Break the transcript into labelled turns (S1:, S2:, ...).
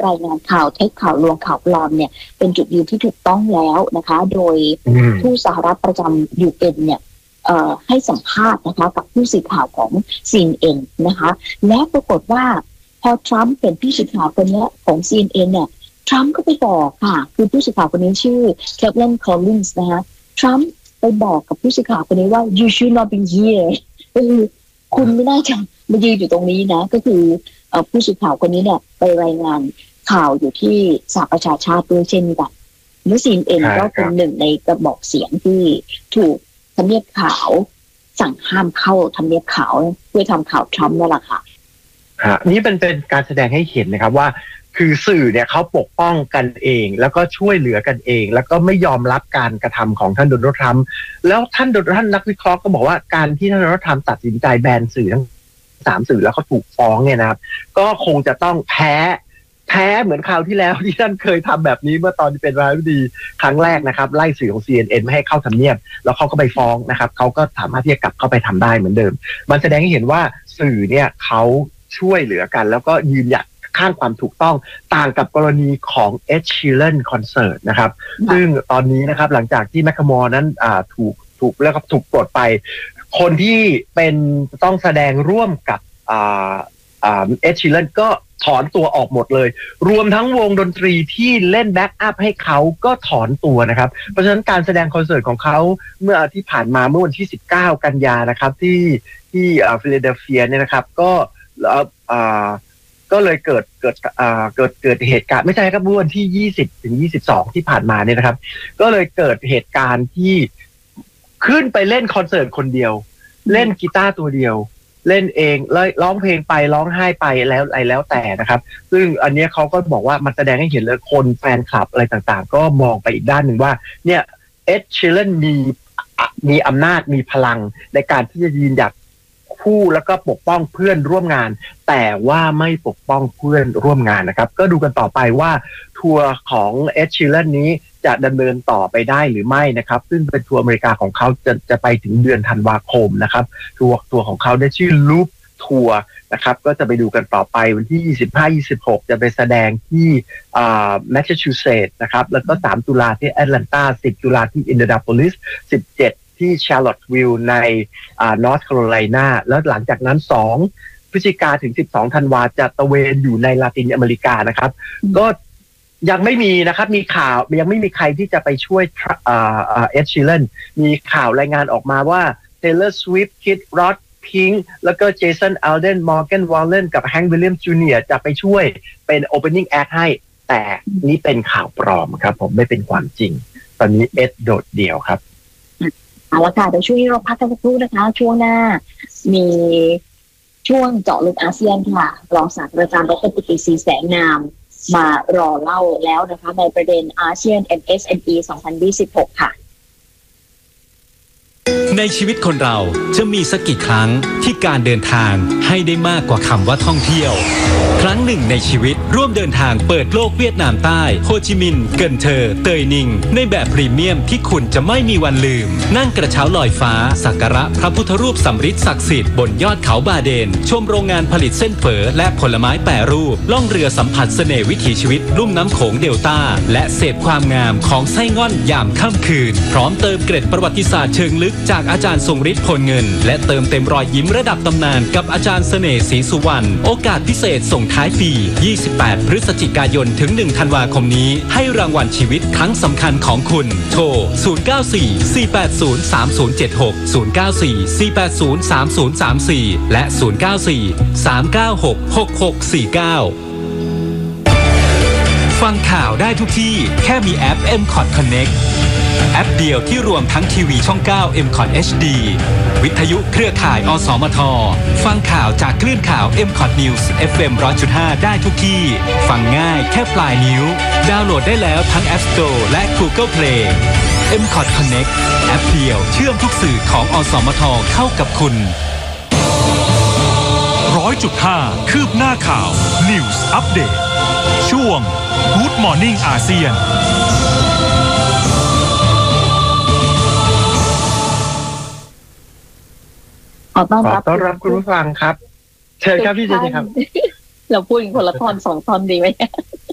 S1: รายงานข่าวเท็จข่าวลวงข่าวปลอมเนี่ยเป็นจุดยืนที่ถูกต้องแล้วนะคะโดยทูตสหรัฐประจำ UN เนี่ยให้สัมภาษณ์นะคะกับผู้สื่อข่าวของ CNN นะคะและปรากฏว่าพอทรัมป์เป็นผู้สื่อข่าวคนนี้ของ CNN เนี่ยทรัมป์ก็ไปบอกค่ะคือผู้สื่อข่าวคนนี้ชื่อเคปเลนคอลลินส์นะคะทรัมป์ไปบอกกับผู้สื่อข่าวคนนี้ว่า you should not be here คือคุณไม่น่าจะมายืนอยู่ตรงนี้นะก็คือผู้สื่อข่าวคนนี้เนี่ยไปรายงานข่าวอยู่ที่สหประชาชาติด้วยเช่นกันและ CNN ก็เป็นหนึ่งในกระบอกเสียงที่ถูกทำเนียบขาวสั่งห้ามเข้าทำเนียบขาวเพื่อทำข่าวทรัมป์นั่นแหละค่ะ
S2: นี่เป็นการแสดงให้เห็นนะครับว่าคือสื่อเนี่ยเขาปกป้องกันเองแล้วก็ช่วยเหลือกันเองแล้วก็ไม่ยอมรับการกระทำของท่านโดนัลด์ทรัมป์แล้วท่านนักวิเคราะห์ก็บอกว่าการที่ท่านโดนัลด์ทรัมป์ตัดสินใจแบนสื่อทั้ง3สื่อแล้วเขาถูกฟ้องเนี่ยนะครับก็คงจะต้องแพ้เหมือนคราวที่แล้วที่ท่านเคยทำแบบนี้เมื่อตอนที่เป็นประธานาธิบดีครั้งแรกนะครับไล่สื่อของ CNN ไม่ให้เข้าทำเนียบแล้วเขาก็ไปฟ้องนะครับเขาก็สามารถที่จะกลับเข้าไปทำได้เหมือนเดิมมันแสดงให้เห็นว่าสื่อเนี่ยเขาช่วยเหลือกันแล้วก็ยืนหยัดข้างความถูกต้องต่างกับกรณีของ Ed Sheeran Concert นะครับซึ่งตอนนี้นะครับหลังจากที่แมคคามอร์นั้นถูกแล้วก็ถูกปลดไปคนที่เป็นต้องแสดงร่วมกับEd Sheeran ก็ถอนตัวออกหมดเลยรวมทั้งวงดนตรีที่เล่นแบ็กอัพให้เขาก็ถอนตัวนะครับเพราะฉะนั้นการแสดงคอนเสิร์ตของเขาเมื่อที่ผ่านมาเมื่อวันที่19กันยายนนะครับที่ฟิลาเดลเฟียเนี่ยนะครับก็เลยเกิดเหตุการณ์ไม่ใช่ครับเมื่อวันที่20ถึง22ที่ผ่านมาเนี่ยนะครับก็เลยเกิดเหตุการณ์ที่ขึ้นไปเล่นคอนเสิร์ตคนเดียวเล่นกีตาร์ตัวเดียวเล่นเองร้องเพลงไปร้องไห้ไปแล้วแต่นะครับซึ่งอันนี้เขาก็บอกว่ามันแสดงให้เห็นเลยคนแฟนคลับอะไรต่างๆก็มองไปอีกด้านหนึ่งว่าเนี่ยเอ็ดชีแรนมีอำนาจมีพลังในการที่จะยืนหยัดคู่แล้วก็ปกป้องเพื่อนร่วมงานแต่ว่าไม่ปกป้องเพื่อนร่วมงานนะครับก็ดูกันต่อไปว่าทัวร์ของเอ็ดชีแรนนี้จะดำเนินต่อไปได้หรือไม่นะครับซึ่งเป็นทัวร์อเมริกาของเขาจะไปถึงเดือนธันวาคมนะครับทัวร์ของเขาได้ชื่อ Loop ทัวร์นะครับก็จะไปดูกันต่อไปวันที่ 25-26 จะไปแสดงที่แมสซาชูเซตส์นะครับแล้วก็3ตุลาที่แอตแลนตา10ตุลาที่อินเดียนาโพลิส17ที่ชาร์ลอตต์วิลล์ในนอร์ทแคโรไลนาแล้วหลังจากนั้น2พฤศจิกายนถึง12ธันวาจะตะเวนอยู่ในลาตินอเมริกานะครับก็ยังไม่มีนะครับมีข่าวยังไม่มีใครที่จะไปช่วยเอ็ดชีแรนมีข่าวรายงานออกมาว่า Taylor Swift Kid Rock Pink แล้วก็เจสันอัลเดนมอร์แกนวอลเลนกับแฮงค์วิลเลียมจูเนียร์จะไปช่วยเป็น Opening Act ให้แต่นี่เป็นข่าวปลอมครับผมไม่เป็นความจริงตอนนี้เอ็ดโดดเดี่ยวครับ
S1: เอาละค่ะเดี๋ยวช่วงนี้เราพักกันสักครู่นะคะช่วงหน้ามีช่วงเจาะลึกอาเซียนค่ะรองศาสตราจารย์ดร.ปิติศรีแสงนามมารอเล่าแล้วนะคะในประเด็นอาเซียน MSME 2026 ค่ะ
S3: ในชีวิตคนเราจะมีสักกี่ครั้งที่การเดินทางให้ได้มากกว่าคำว่าท่องเที่ยวครั้งหนึ่งในชีวิตร่วมเดินทางเปิดโลกเวียดนามใต้โฮจิมินห์เกินเทอเตยนิงในแบบพรีเมียมที่คุณจะไม่มีวันลืมนั่งกระเช้าลอยฟ้าสักการะพระพุทธรูปสำริดศักดิ์สิทธิ์บนยอดเขาบาเดนชมโรงงานผลิตเส้นเฝอและผลไม้แปรรูปล่องเรือสัมผัสเสน่ห์วิถีชีวิตลุ่มน้ำโขงเดลต้าและเสพความงามของไส้ง่อนยามค่ำคืนพร้อมเติมเกร็ดประวัติศาสตร์เชิงลึกจากอาจารย์ทรงฤทธิ์พลเงินและเติมเต็มรอยยิ้มระดับตำนานกับอาจารย์เสน่ห์ศรีสุวรรณโอกาสพิเศษส่งท้ายปี28พฤศจิกายนถึง1ธันวาคมนี้ให้รางวัลชีวิตครั้งสำคัญของคุณโทร0944803076 0944803034และ0943966649ฟังข่าวได้ทุกที่แค่มีแอป MCOT Connectแอปเดียวที่รวมทั้งทีวีช่อง 9 MCOT HD วิทยุเครือข่ายอสมทฟังข่าวจากคลื่นข่าว MCOT News FM 100.5 ได้ทุกที่ฟังง่ายแค่ปลายนิ้วดาวน์โหลดได้แล้วทั้ง App Store และ Google Play MCOT Connect แอปเดียวเชื่อมทุกสื่อของอสมทเข้ากับคุณ
S4: 100.5 คืบหน้าข่าว News Update ช่วง Good Morning อาเซียน
S1: ขอต้อน
S2: รับคุณผู้ฟังครับเชิญครับพี่เจนครับ
S1: เราพูดคนละตอน2ตอนดีไหม